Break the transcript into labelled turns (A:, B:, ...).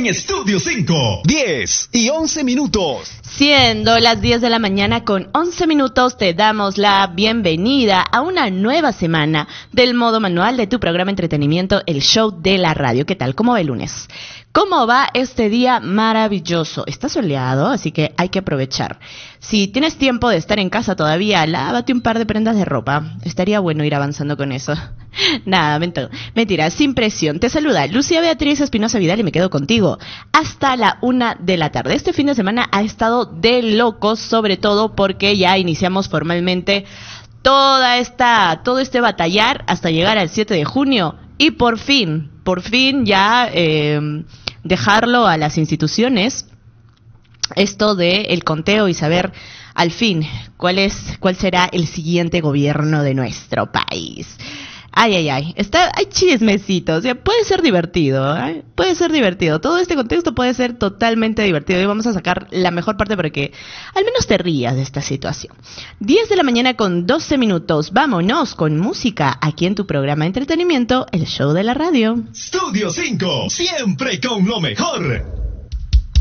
A: en Estudio 5.
B: 10 y 11 minutos.
C: Siendo las 10 de la mañana con 11 minutos, te damos la bienvenida a una nueva semana del modo manual de tu programa entretenimiento, el show de la radio. ¿Qué tal? ¿Cómo va el lunes? ¿Cómo va este día maravilloso? Está soleado, así que hay que aprovechar. Si tienes tiempo de estar en casa todavía, lávate un par de prendas de ropa. Estaría bueno ir avanzando con eso. Nada, mentira, sin presión. Te saluda Lucía Beatriz Espinosa Vidal y me quedo contigo hasta la 1 de la tarde. Este fin de semana ha estado de locos, sobre todo porque ya iniciamos formalmente todo este batallar hasta llegar al 7 de junio y por fin ya dejarlo a las instituciones, esto de el conteo y saber al fin cuál será el siguiente gobierno de nuestro país. Ay, hay chismecitos, puede ser divertido, puede ser divertido, todo este contexto puede ser totalmente divertido y vamos a sacar la mejor parte para que al menos te rías de esta situación. 10 de la mañana con 12 minutos, vámonos con música aquí en tu programa de entretenimiento, el show de la radio.
A: Estudio 5, siempre con lo mejor.